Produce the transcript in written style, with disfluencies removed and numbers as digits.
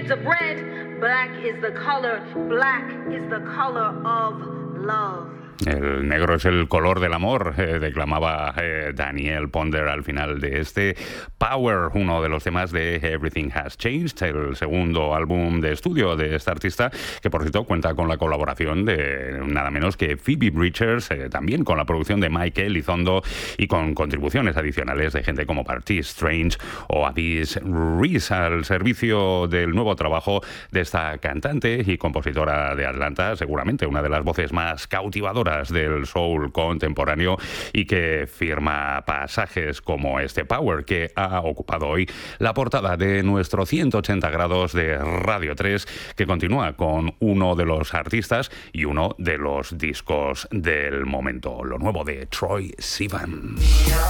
shades of red. Black is the color of love. El negro es el color del amor, declamaba Daniel Ponder al final de este Power, uno de los temas de Everything Has Changed, el segundo álbum de estudio de esta artista, que por cierto cuenta con la colaboración de nada menos que Phoebe Bridgers, también con la producción de Mike Elizondo y con contribuciones adicionales de gente como Barty Strange o Abyss Reese, al servicio del nuevo trabajo de esta cantante y compositora de Atlanta, seguramente una de las voces más cautivadoras del soul contemporáneo y que firma pasajes como este Power, que ha ocupado hoy la portada de nuestro 180 grados de Radio 3, que continúa con uno de los artistas y uno de los discos del momento, lo nuevo de Troye Sivan.